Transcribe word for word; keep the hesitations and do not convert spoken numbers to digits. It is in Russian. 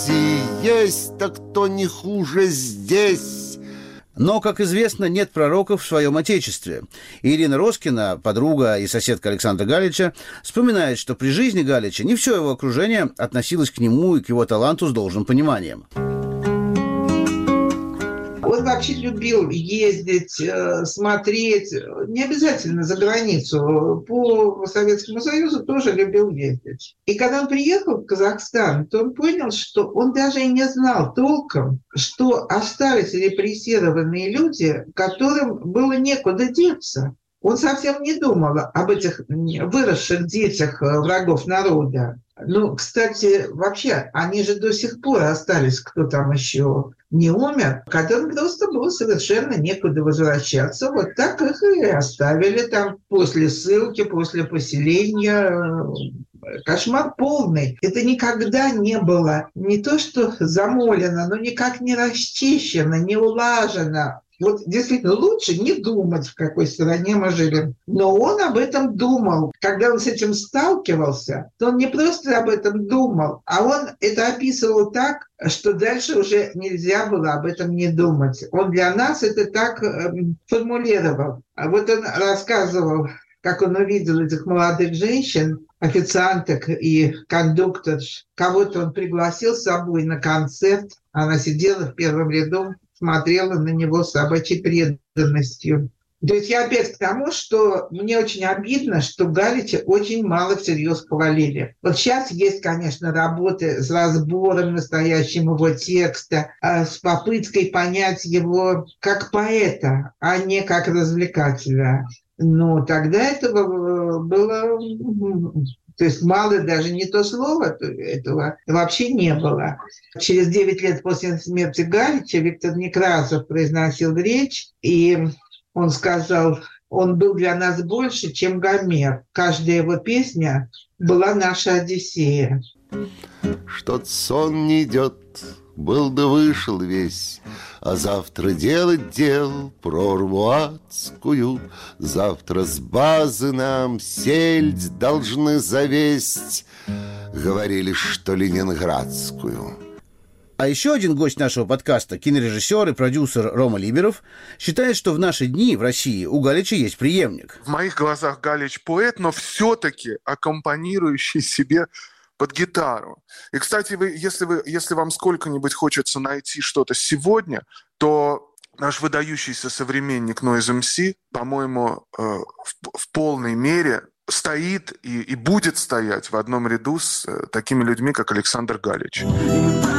Есть, так кто не хуже здесь. Но, как известно, нет пророков в своем отечестве. Ирина Роскина, подруга и соседка Александра Галича, вспоминает, что при жизни Галича не все его окружение относилось к нему и к его таланту с должным пониманием. Он вообще любил ездить, смотреть, не обязательно за границу, по Советскому Союзу тоже любил ездить. И когда он приехал в Казахстан, то он понял, что он даже и не знал толком, что остались репрессированные люди, которым было некуда деться. Он совсем не думал об этих выросших детях врагов народа. Ну, кстати, вообще, они же до сих пор остались, кто там еще не умер, которым просто было совершенно некуда возвращаться. Вот так их и оставили там после ссылки, после поселения. Кошмар полный. Это никогда не было не то что замолено, но никак не расчищено, не улажено. Вот действительно лучше не думать, в какой стране мы живем. Но он об этом думал. Когда он с этим сталкивался, то он не просто об этом думал, а он это описывал так, что дальше уже нельзя было об этом не думать. Он для нас это так э, формулировал. А вот он рассказывал, как он увидел этих молодых женщин, официанток и кондукторш. Кого-то он пригласил с собой на концерт. Она сидела в первом ряду, смотрела на него с собачьей преданностью. То есть я опять к тому, что мне очень обидно, что Галича очень мало всерьез хвалили. Вот сейчас есть, конечно, работы с разбором настоящего его текста, с попыткой понять его как поэта, а не как развлекателя. Но тогда этого было... То есть мало даже не то слово, этого вообще не было. Через девять лет после смерти Галича Виктор Некрасов произносил речь, и он сказал, он был для нас больше, чем Гомер. Каждая его песня была наша Одиссея. Что-то сон не идет, был да вышел весь, а завтра делать дел прорву адскую. Завтра с базы нам сельдь должны завесть, говорили, что ленинградскую. А еще один гость нашего подкаста, кинорежиссер и продюсер Рома Либеров, считает, что в наши дни в России у Галича есть преемник. В моих глазах Галич поэт, но все-таки аккомпанирующий себе под гитару. И, кстати, вы, если, вы, если вам сколько-нибудь хочется найти что-то сегодня, то наш выдающийся современник Noise эм си, по-моему, э, в, в полной мере стоит и, и будет стоять в одном ряду с э, такими людьми, как Александр Галич.